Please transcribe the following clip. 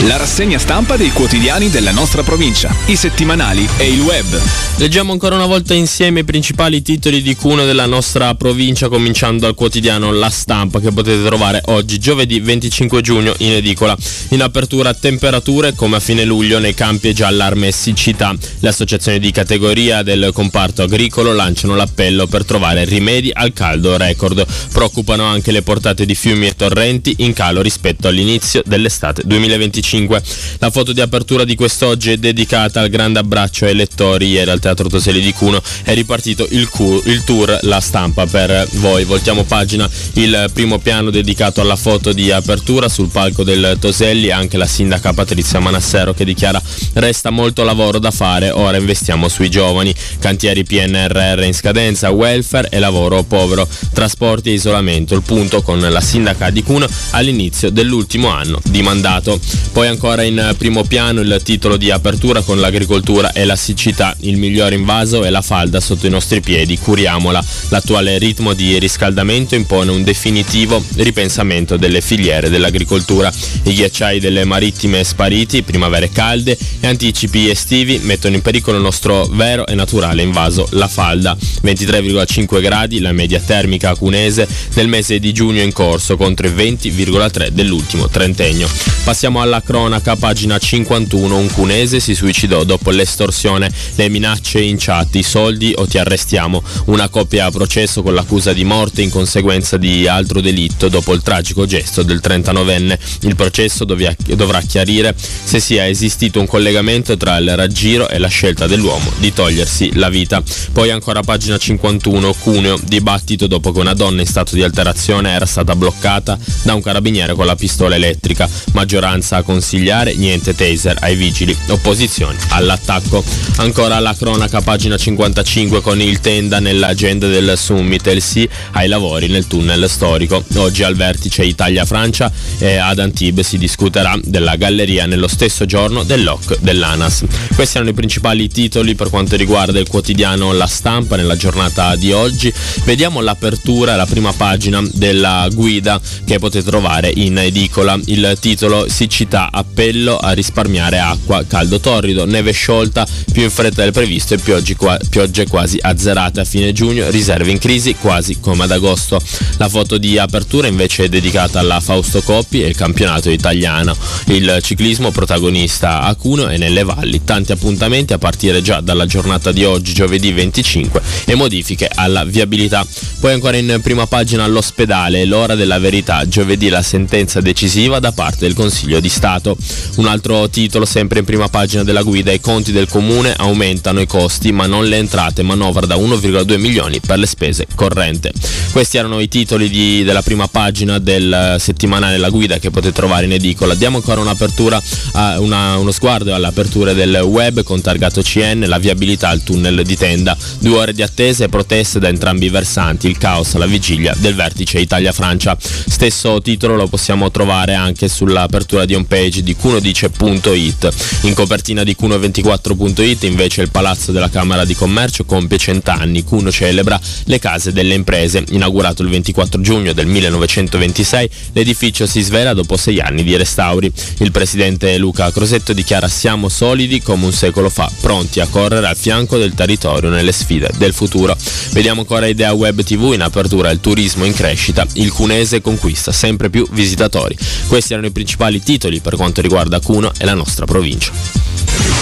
La rassegna stampa dei quotidiani della nostra provincia, i settimanali e il web. Leggiamo ancora una volta insieme i principali titoli di Cuneo della nostra provincia, cominciando dal quotidiano La Stampa, che potete trovare oggi, giovedì 25 giugno, in edicola. In apertura, temperature come a fine luglio nei campi e già allarme siccità. Le associazioni di categoria del comparto agricolo lanciano l'appello per trovare rimedi al caldo record. Preoccupano anche le portate di fiumi e torrenti, in calo rispetto all'inizio dell'estate 2025. La foto di apertura di quest'oggi è dedicata al grande abbraccio ai lettori. Ieri al Teatro Toselli di Cuneo è ripartito il tour La Stampa per voi. Voltiamo pagina, il primo piano dedicato alla foto di apertura. Sul palco del Toselli anche la sindaca Patrizia Manassero, che dichiara: resta molto lavoro da fare, ora investiamo sui giovani, cantieri PNRR in scadenza, welfare e lavoro povero, trasporti e isolamento, il punto con la sindaca di Cuneo all'inizio dell'ultimo anno di mandato. Poi ancora in primo piano il titolo di apertura con l'agricoltura e la siccità, il miglior invaso è la falda sotto i nostri piedi, curiamola. L'attuale ritmo di riscaldamento impone un definitivo ripensamento delle filiere dell'agricoltura. I ghiacciai delle marittime spariti, primavere calde e anticipi estivi mettono in pericolo il nostro vero e naturale invaso, la falda. 23,5 gradi la media termica cunese nel mese di giugno in corso, contro i 20,3 dell'ultimo trentennio. Passiamo alla cronaca, pagina 51. Un cunese si suicidò dopo l'estorsione, le minacce in chat, i soldi o ti arrestiamo. Una coppia a processo con l'accusa di morte in conseguenza di altro delitto dopo il tragico gesto del 39enne. Il processo dovrà chiarire se sia esistito un collegamento tra il raggiro e la scelta dell'uomo di togliersi la vita. Poi ancora pagina 51, Cuneo, dibattito dopo che una donna in stato di alterazione era stata bloccata da un carabiniere con la pistola elettrica. Maggioranza a consigliare, niente taser ai vigili, opposizione all'attacco. Ancora la cronaca, pagina 55, con il Tenda nell'agenda del summit, il sì ai lavori nel tunnel storico. Oggi al vertice Italia-Francia e ad Antibes si discuterà della galleria nello stesso giorno del lock dell'ANAS. Questi erano i principali titoli per quanto riguarda il quotidiano La Stampa nella giornata di oggi. Vediamo l'apertura, la prima pagina della guida che potete trovare in edicola. Il titolo: siccità, appello a risparmiare acqua, caldo torrido, neve sciolta più in fretta del previsto e piogge quasi azzerate a fine giugno, riserve in crisi quasi come ad agosto. La foto di apertura invece è dedicata alla Fausto Coppi e il campionato italiano. Il ciclismo protagonista a Cuneo e nelle valli, tanti appuntamenti a partire già dalla giornata di oggi, giovedì 25, e modifiche alla viabilità. Poi ancora in prima pagina l'ospedale, l'ora della verità, giovedì la sentenza decisiva da parte del Consiglio di Stato. Un altro titolo sempre in prima pagina della guida: i conti del comune, aumentano i costi ma non le entrate, manovra da 1,2 milioni per le spese corrente. Questi erano i titoli della prima pagina del settimanale La Guida che potete trovare in edicola. Diamo ancora uno sguardo all'apertura del web con targato CN, la viabilità al tunnel di Tenda, 2 ore di attesa e proteste da entrambi i versanti, il caos alla vigilia del vertice Italia-Francia. Stesso titolo lo possiamo trovare anche sull'apertura di homepage di cunodice.it. In copertina di Cuno24.it invece il Palazzo della Camera di Commercio compie 100 anni. Cuneo celebra le case delle imprese. Inaugurato il 24 giugno del 1926, l'edificio si svela dopo 6 anni di restauri. Il presidente Luca Crosetto dichiara: siamo solidi come un secolo fa, pronti a correre al fianco del territorio nelle sfide del futuro. Vediamo ancora Idea Web TV in apertura: il turismo in crescita, il cunese conquista sempre più visitatori. Questi erano i principali titoli per quanto riguarda Cuneo e la nostra provincia.